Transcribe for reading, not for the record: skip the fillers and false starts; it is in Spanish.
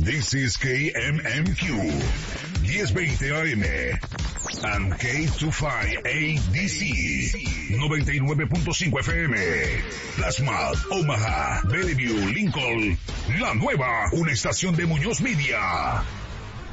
This is KMMQ 1020 AM and K25ADC 99.5 FM. Plasma, Omaha, Bellevue, Lincoln. La nueva, una estación de Muñoz Media.